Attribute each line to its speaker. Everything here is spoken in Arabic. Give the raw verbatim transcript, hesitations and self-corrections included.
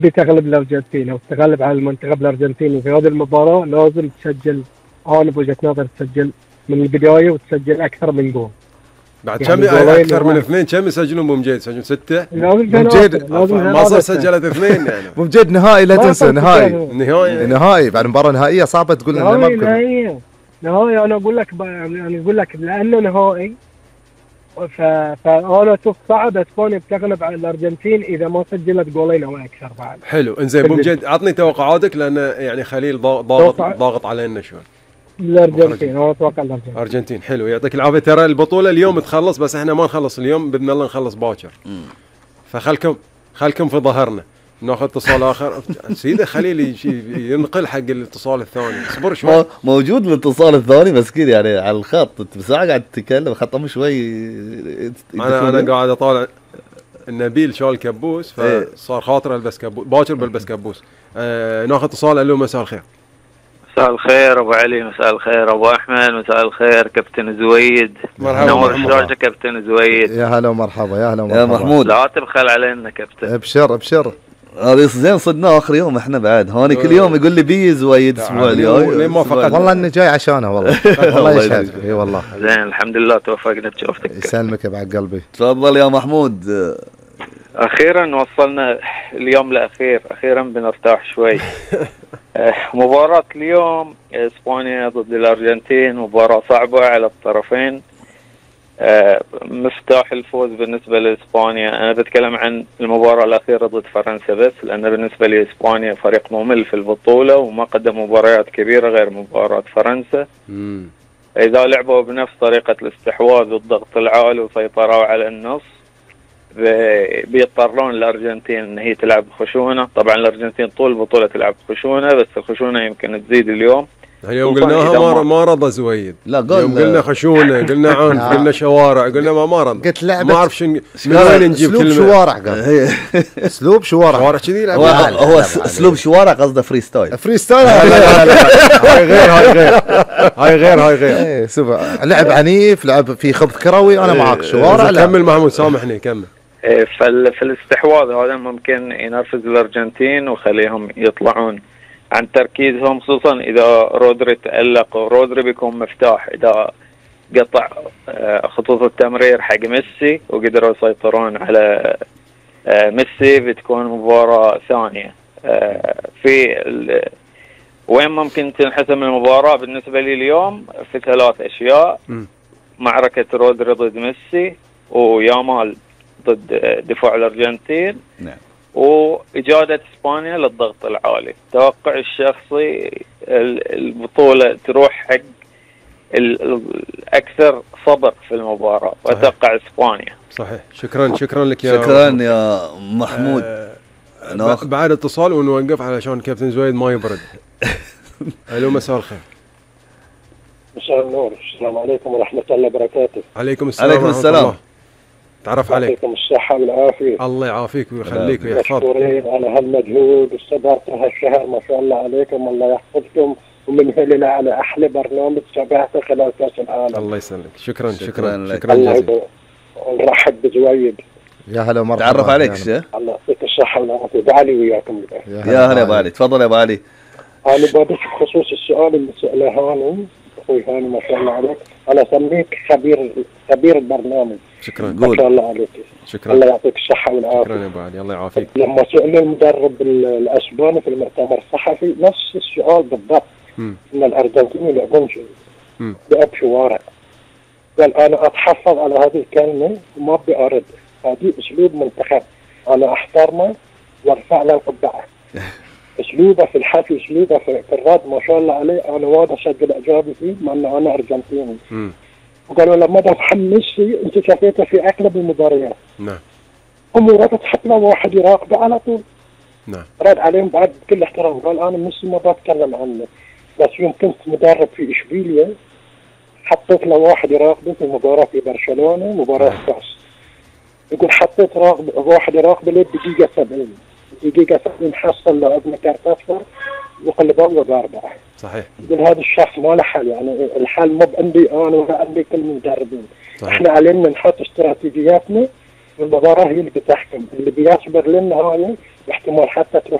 Speaker 1: بتغلب الارجنتين او تغلب على المنتخب الارجنتيني في هذه المباراه، لازم تسجل، انا بوجهه نظر تسجل من البدايه وتسجل اكثر من جول.
Speaker 2: بعد
Speaker 1: يعني
Speaker 2: كم
Speaker 1: جولين
Speaker 2: اكثر من
Speaker 1: واحد.
Speaker 2: اثنين؟ كم يسجلون ابو مجيد؟ يسجلون سته؟
Speaker 1: لازم
Speaker 3: مجيد.
Speaker 1: ثلاثة، لازم
Speaker 2: ما صار
Speaker 1: ثلاثة.
Speaker 2: سجلت اثنين يعني.
Speaker 3: ابو مجيد نهائي لا
Speaker 1: ما
Speaker 3: تنسى،
Speaker 1: صار
Speaker 3: نهائي
Speaker 1: سجل.
Speaker 2: نهايه
Speaker 3: نهائي بعد مباراه نهائيه صعبه تقول انه ما
Speaker 1: نهائي
Speaker 3: بكم.
Speaker 1: نهائي نهائي انا اقول لك ب... يعني اقول لك لانه نهائي، ف... فانا اشوف صعب اسبانيا بتغلب على الارجنتين اذا ما سجلت جولين او اكثر بعد.
Speaker 2: حلو. انزين ابو مجيد عطني توقعاتك، لان يعني خليل ضا- ضاغط
Speaker 1: توقع-
Speaker 2: ضاغط علينا شوي.
Speaker 1: الارجنتين انا اتوقع الارجنتين.
Speaker 2: ارجنتين. حلو، يعطيك العافيه. ترى البطوله اليوم تخلص، بس احنا ما نخلص اليوم، باذن الله نخلص باكر. فخلكم خلكم في ظهرنا. ناخذ اتصال اخر. سيدي خليل يش- ينقل حق الاتصال الثاني. اصبر شوي.
Speaker 4: مو- موجود الاتصال الثاني بس كذا يعني على الخط، انت بساعة قاعد تتكلم خطم شوي.
Speaker 2: انا انا قاعد اطالع النبيل شال كبوس،
Speaker 4: إيه.
Speaker 2: فصار خاطر البس كبوس باكر بلبس كبوس. آه ناخذ اتصال. الو مساء الخير.
Speaker 5: مساء الخير ابو علي، مساء الخير ابو احمد، مساء الخير كابتن زويد.
Speaker 2: مرحبا
Speaker 5: نور
Speaker 2: محمود.
Speaker 5: الشاشه كابتن زويد.
Speaker 3: يا هلا ومرحبا، يا هلا ومرحبا
Speaker 4: يا محمود
Speaker 5: لا تبخل علينا كابتن.
Speaker 3: ابشر ابشر.
Speaker 4: هذا زين صدنا اخر يوم احنا بعد هوني كل يوم يقول لي بي زويد الاسبوع الجاي.
Speaker 2: لين ما فقد.
Speaker 3: والله اني جاي عشانه والله. والله
Speaker 4: الله
Speaker 3: يشهد.
Speaker 4: يسعدك.
Speaker 3: اي والله.
Speaker 5: زين الحمد لله توفقنا بشوفتك.
Speaker 3: يسلمك يا بعد قلبي.
Speaker 4: تفضل يا محمود.
Speaker 5: اخيرا وصلنا اليوم الاخير، اخيرا بنرتاح شوي. آه، مباراة اليوم اسبانيا ضد الارجنتين مباراة صعبة على الطرفين. آه، مفتاح الفوز بالنسبة لاسبانيا، انا بتكلم عن المباراة الاخيرة ضد فرنسا بس، لان بالنسبة لي اسبانيا فريق ممل في البطولة وما قدم مباريات كبيرة غير مباراة فرنسا.
Speaker 2: مم.
Speaker 5: اذا لعبوا بنفس طريقة الاستحواذ والضغط العالي وسيطروا على النص، بي- بيضطرون الارجنتين ان هي تلعب خشونه. طبعا الارجنتين طول البطوله تلعب خشونه، بس الخشونه يمكن تزيد اليوم.
Speaker 2: اليوم
Speaker 5: خصوصاً
Speaker 2: قلناها
Speaker 5: إذا
Speaker 2: ما
Speaker 5: ما-
Speaker 2: ما رضى زويد.
Speaker 4: لا
Speaker 2: اليوم
Speaker 4: قول
Speaker 2: قلنا خشونه، قلنا عنف، قلنا شوارع، قلنا ما ما رضى.
Speaker 3: قلت لعبة-
Speaker 2: ما اعرف شن من
Speaker 3: لا،
Speaker 2: وين نجيب
Speaker 3: اسلوب
Speaker 2: كلمه.
Speaker 3: شوارع قال. اسلوب شوارع.
Speaker 2: شوارع كذي يلعب.
Speaker 4: هو
Speaker 3: لا، لا،
Speaker 4: هو
Speaker 3: لا،
Speaker 4: س-
Speaker 3: لا.
Speaker 4: اسلوب شوارع قصده فري ستايل.
Speaker 3: فري ستايل.
Speaker 2: لا لا لا هاي غير هاي غير هاي غير هاي غير.
Speaker 3: ايه سوبر. لعب عنيف، لعب في خبث كروي، انا معك. شوارع
Speaker 2: إذا
Speaker 3: لا.
Speaker 2: كمل محمود سامحني كمل.
Speaker 5: إيه، فال- في الاستحواذ هذا ممكن ينرفز الارجنتين وخليهم يطلعون عن تركيزهم، خصوصا اذا رودري تألق، ورودري بيكون مفتاح اذا قطع آه، خطوط التمرير حق ميسي وقدروا يسيطرون على آه، ميسي، بتكون مباراة ثانية. آه، في ال- وين ممكن تنحسم المباراة بالنسبة لي اليوم؟ في ثلاث اشياء.
Speaker 2: م.
Speaker 5: معركة رودري ضد ميسي، ويامال ضد آه، دفاع الارجنتين،
Speaker 4: نعم.
Speaker 5: وإجادة إسبانيا للضغط العالي. توقع الشخصي ال- البطولة تروح حق ال- ال- الأكثر صبر في المباراة، وأتوقع إسبانيا.
Speaker 2: صحيح. شكرا شكرا لك يا
Speaker 4: شكرا يا محمود.
Speaker 2: آه،
Speaker 4: ناخ-
Speaker 2: بعد اتصال ونوقف علشان كابتن زويد ما يبرد. الو مساء الخير.
Speaker 6: مساء النور، السلام عليكم ورحمة الله وبركاته.
Speaker 2: عليكم السلام
Speaker 4: عليكم
Speaker 2: ورحمة
Speaker 4: السلام.
Speaker 2: الله. تعرف عليك.
Speaker 6: يعطيكم الصحة والعافية.
Speaker 2: الله يعافيك ويخليك ويحفظك.
Speaker 6: مشكورين على هالمجهود واستمرتوا هالشهر، ما شاء الله عليكم، الله يحفظكم، ومن هنا على أحلى برنامج تابعته خلال كأس العالم.
Speaker 2: الله يسلمك. شكرا
Speaker 4: شكراً
Speaker 2: شكرا
Speaker 4: لك.
Speaker 2: شكرا
Speaker 6: الله
Speaker 2: جزيلا.
Speaker 6: يبارك. نرحب بزويد،
Speaker 3: يا هلا ومرحبا.
Speaker 4: تعرف عليك
Speaker 3: يا
Speaker 4: شيء.
Speaker 6: الله يعطيك الصحة والعافية. بعلي وياكم الآن.
Speaker 4: يا هلا ابو علي، تفضل يا ابو علي.
Speaker 6: أنا بدش بخصوص السؤال اللي سأله هاني، أخوي هاني ما شاء الله عليك، أنا أسميك خبير خبير البرنامج.
Speaker 2: شكرا
Speaker 6: ما شاء الله عليك.
Speaker 2: شكرا
Speaker 6: الله يعطيك الصحة والعافية.
Speaker 2: شكرا يا ابو علي. الله يعافيك.
Speaker 6: لما سئل المدرب ال- الاسباني في المؤتمر الصحفي نفس السؤال بالضبط،
Speaker 2: مم.
Speaker 6: ان الارجنتين يلعبون شيء
Speaker 2: مم.
Speaker 6: لعب شوارع. قال انا اتحفظ على هذه الكلمه وما ابي ارد، هذه اسلوب منتخب انا احترمه وارفع له القبعه. اسلوبه في الحكي، اسلوبه في, في الرد ما شاء الله عليه، انا وايد اسجل اعجابي فيه مع انه انا ارجنتيني.
Speaker 2: مم.
Speaker 6: وقالوا لما دفع ميسي انت شفيته في اغلب المباريات،
Speaker 2: نعم
Speaker 6: هم ردت حتى لو واحد يراقبه على طول.
Speaker 2: نعم.
Speaker 6: رد عليهم بعد بكل احترام، قال انا ميسي ما بتكلم عنه، بس يوم كنت مدرب في اشبيليا حطيت له واحد يراقبه في مباراه في برشلونه، مباراه كاس. يقول حطيت راقب واحد يراقبه للدقيقه سبعين، دقيقه سبعين حصل لاعبنا كارت اصفر وقلبوه باربعه.
Speaker 2: صحيح.
Speaker 6: يقول هذا الشخص ما له حل، يعني الحل مو بعندي انا ولا عندي كل المدربين.
Speaker 2: صحيح.
Speaker 6: احنا علينا نحط استراتيجياتنا والمباراه هي اللي بتحكم، اللي بيصبر لنا هاي احتمال حتى تروح